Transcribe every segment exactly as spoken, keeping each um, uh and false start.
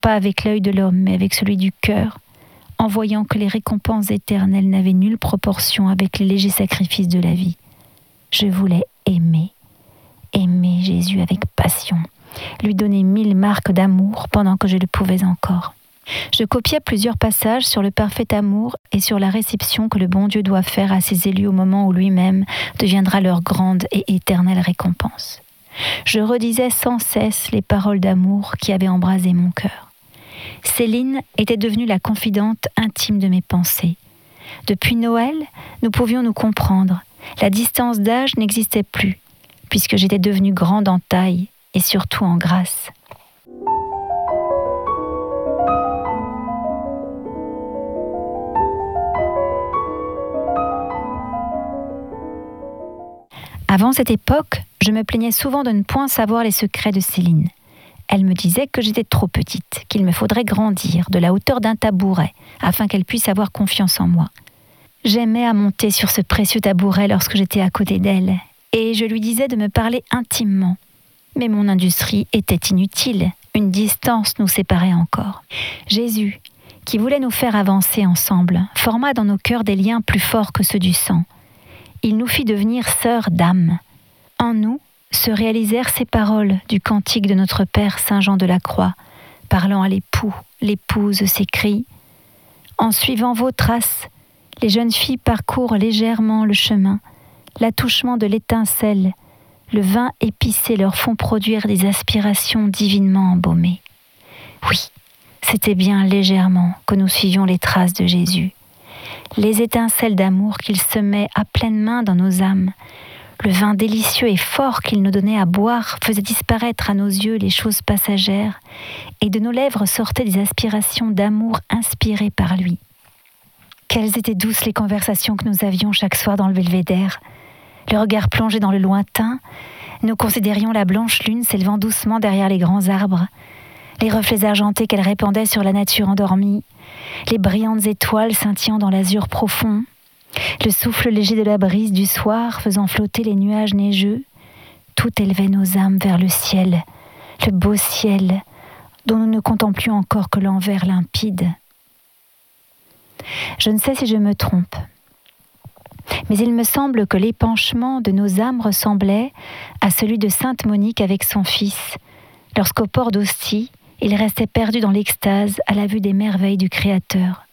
pas avec l'œil de l'homme, mais avec celui du cœur, en voyant que les récompenses éternelles n'avaient nulle proportion avec les légers sacrifices de la vie. Je voulais aimer, aimer Jésus avec passion, lui donner mille marques d'amour pendant que je le pouvais encore. Je copiais plusieurs passages sur le parfait amour et sur la réception que le bon Dieu doit faire à ses élus au moment où lui-même deviendra leur grande et éternelle récompense. Je redisais sans cesse les paroles d'amour qui avaient embrasé mon cœur. Céline était devenue la confidente intime de mes pensées. Depuis Noël, nous pouvions nous comprendre. La distance d'âge n'existait plus, puisque j'étais devenue grande en taille et surtout en grâce. Avant cette époque, je me plaignais souvent de ne point savoir les secrets de Céline. Elle me disait que j'étais trop petite, qu'il me faudrait grandir de la hauteur d'un tabouret, afin qu'elle puisse avoir confiance en moi. J'aimais à monter sur ce précieux tabouret lorsque j'étais à côté d'elle, et je lui disais de me parler intimement. Mais mon industrie était inutile, une distance nous séparait encore. Jésus, qui voulait nous faire avancer ensemble, forma dans nos cœurs des liens plus forts que ceux du sang. Il nous fit devenir sœurs d'âme. En nous se réalisèrent ces paroles du cantique de notre Père Saint Jean de la Croix, parlant à l'époux, l'épouse s'écrie « En suivant vos traces, les jeunes filles parcourent légèrement le chemin, l'attouchement de l'étincelle, le vin épicé leur font produire des aspirations divinement embaumées. » Oui, c'était bien légèrement que nous suivions les traces de Jésus. Les étincelles d'amour qu'il semait à pleine main dans nos âmes, le vin délicieux et fort qu'il nous donnait à boire faisait disparaître à nos yeux les choses passagères, et de nos lèvres sortaient des aspirations d'amour inspirées par lui. Quelles étaient douces les conversations que nous avions chaque soir dans le belvédère. Le regard plongé dans le lointain, nous considérions la blanche lune s'élevant doucement derrière les grands arbres, les reflets argentés qu'elle répandait sur la nature endormie, les brillantes étoiles scintillant dans l'azur profond, le souffle léger de la brise du soir faisant flotter les nuages neigeux, tout élevait nos âmes vers le ciel, le beau ciel, dont nous ne contemplions encore que l'envers limpide. Je ne sais si je me trompe, mais il me semble que l'épanchement de nos âmes ressemblait à celui de Sainte Monique avec son fils, lorsqu'au port d'Ostie, il restait perdu dans l'extase à la vue des merveilles du Créateur.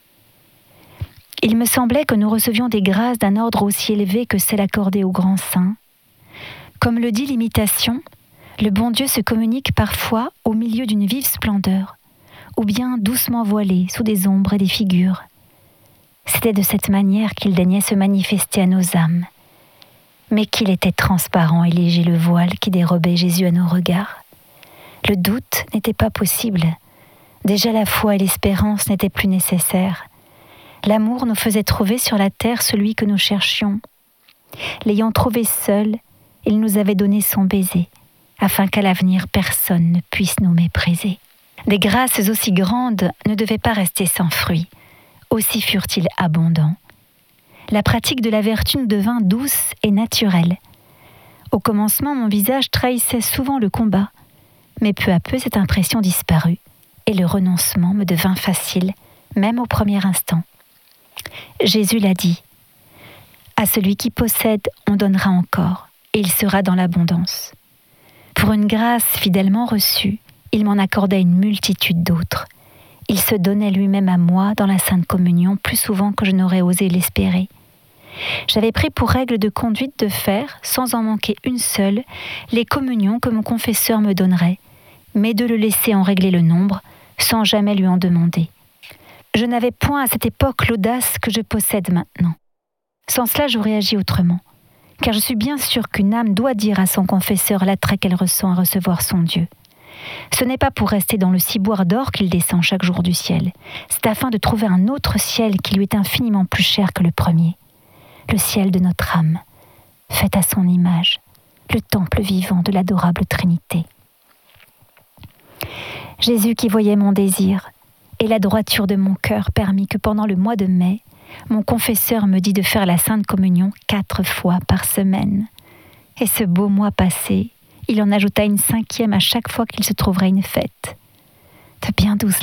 Il me semblait que nous recevions des grâces d'un ordre aussi élevé que celles accordées aux grands saints. Comme le dit l'imitation, le bon Dieu se communique parfois au milieu d'une vive splendeur, ou bien doucement voilé sous des ombres et des figures. C'était de cette manière qu'il daignait se manifester à nos âmes. Mais qu'il était transparent et léger le voile qui dérobait Jésus à nos regards. Le doute n'était pas possible. Déjà la foi et l'espérance n'étaient plus nécessaires. L'amour nous faisait trouver sur la terre celui que nous cherchions. L'ayant trouvé seul, il nous avait donné son baiser, afin qu'à l'avenir personne ne puisse nous mépriser. Des grâces aussi grandes ne devaient pas rester sans fruit, aussi furent-ils abondants. La pratique de la vertu nous devint douce et naturelle. Au commencement, mon visage trahissait souvent le combat, mais peu à peu cette impression disparut, et le renoncement me devint facile, même au premier instant. Jésus l'a dit, « À celui qui possède, on donnera encore, et il sera dans l'abondance. » Pour une grâce fidèlement reçue, il m'en accordait une multitude d'autres. Il se donnait lui-même à moi dans la Sainte Communion plus souvent que je n'aurais osé l'espérer. J'avais pris pour règle de conduite de faire, sans en manquer une seule, les communions que mon confesseur me donnerait, mais de le laisser en régler le nombre, sans jamais lui en demander. Je n'avais point à cette époque l'audace que je possède maintenant. Sans cela, j'aurais agi autrement, car je suis bien sûre qu'une âme doit dire à son confesseur l'attrait qu'elle ressent à recevoir son Dieu. Ce n'est pas pour rester dans le ciboire d'or qu'il descend chaque jour du ciel, c'est afin de trouver un autre ciel qui lui est infiniment plus cher que le premier. Le ciel de notre âme, fait à son image, le temple vivant de l'adorable Trinité. Jésus qui voyait mon désir et la droiture de mon cœur permit que pendant le mois de mai, mon confesseur me dit de faire la Sainte Communion quatre fois par semaine. Et ce beau mois passé, il en ajouta une cinquième à chaque fois qu'il se trouverait une fête. de bien douces